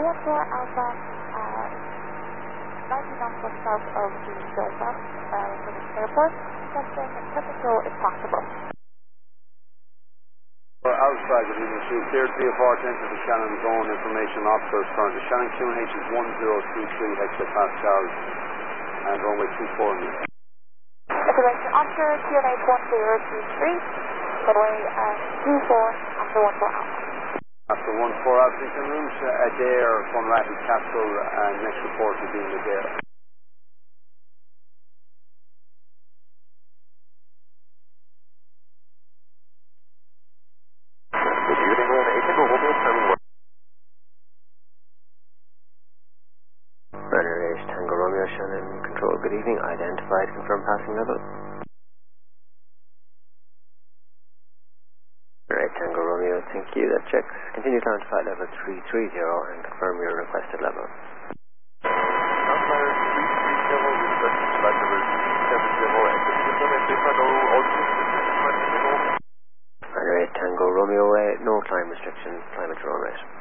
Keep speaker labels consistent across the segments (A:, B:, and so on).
A: 14 Alpha, 90 knots south of the Belfast airport. Testing technical if possible.
B: Outside of the issue, cleared VFR to enter the Shannon zone. Information officers current. The Shannon QNH is 1023 hectopascals and runway 24 in use.
A: Information officer, QNH 1023, runway 24 after 14 Alpha.
B: After 14 Alpha, you can route Adair, Funratty, Castle, and next report will be in Adair.
C: Runner is Tango Romeo, Shannon Control, good evening. Identified, confirm passing level. Alright, Tango Romeo, thank you. That checks. Continue climb to flight level 330 and confirm your requested level. Runner 8 Tango Romeo, no climb restriction, climb at your own rate.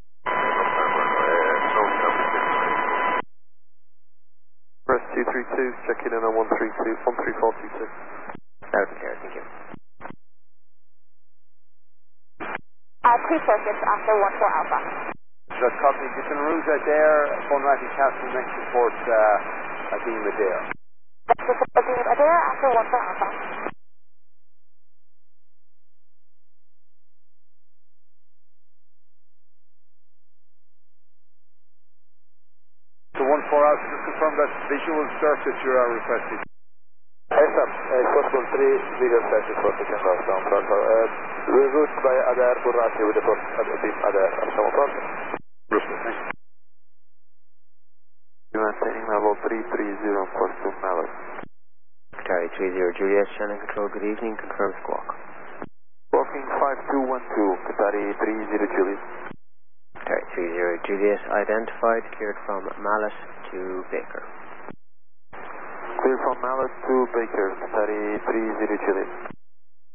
D: Press 232, check in on 13426.
C: Loud and clear, thank you.
A: Two circuits after 14 Alpha.
B: Just copy. You can route Adair, Funratty, Castle, next report being Adair.
A: Next report being Adair after 14 Alpha.
B: So 14 Alpha, just confirm that visual circuit you are requesting.
D: Yes, sir. Possible 3 video circuits for the camera down front. Route by Adair, Funratty with the beam Adair.
B: Thanks.
D: Maintaining level 330 for 2 Mallet.
C: Qatari 30 Juliet, Shannon Control, good evening. Confirm squawk.
D: Walking 5212, Qatari 30 Juliet.
C: Qatari 30 Juliet, identified, cleared from Mallet to Baker.
D: Clear from Mallet to Baker, Qatari 30 Juliet.